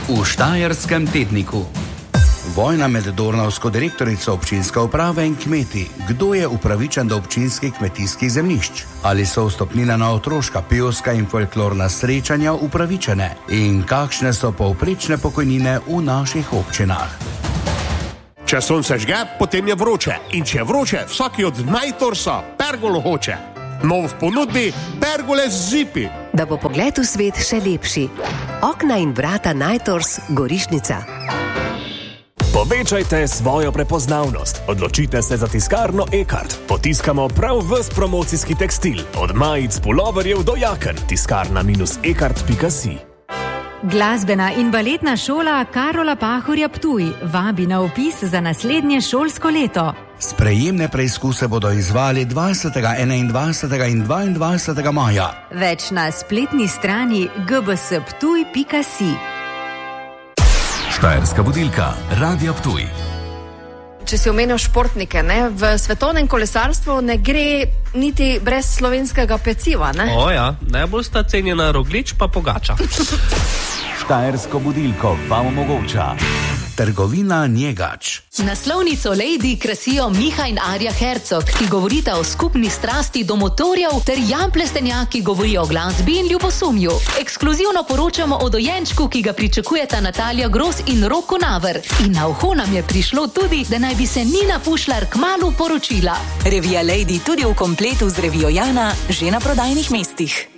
v Štajerskem tedniku. Vojna med dornavsko direktorico občinske uprave in kmeti. Kdo je upravičen do občinskih kmetijskih zemljišč? Ali so vstopnina na otroška, pevska in folklorna srečanja upravičene? In kakšne so povprečne pokojnine v naših občinah? Če sonce žge, potem je vroče. In če je vroče, vsaki od najtorsa pergolo hoče. Nov v ponudbi pergole z zipi. Da bo pogled v svet še lepši. Okna in vrata Najtors Gorišnica. Povečajte svojo prepoznavnost. Odločite se za tiskarno Ekart. Potiskamo prav ves promocijski tekstil. Od majic, puloverjev do jaken. Tiskarna-ekart.si. Glasbena in baletna šola Karola Pahorja Ptuj vabi na vpis za naslednje šolsko leto. Sprejemne preizkuse bodo izvali 20., 21. in 22. maja. Več na spletni strani gbsptuj.si. Štajerska budilka, Radio Ptuj. Če si omenil športnike, ne? V svetovnem kolesarstvu ne gre niti brez slovenskega peciva, ne? O ja, najbolj sta cenjena Roglič pa Pogača. Štajersko budilko vam omogoča Trgovina Njegač. Naslovnico Lady krasijo Miha in Arja Hercog, ki govorita o skupni strasti do motorjev, ter Jan Plestenjak, ki govori o glasbi in ljubosumju. Ekskluzivno poročamo o dojenčku, ki ga pričakujeta Natalija Gros in Roko Naver. In na uho nam je prišlo tudi, da naj bi se Nina Pušlar kmalu poročila. Revija Lady tudi v kompletu z revijo Jana že na prodajnih mestih.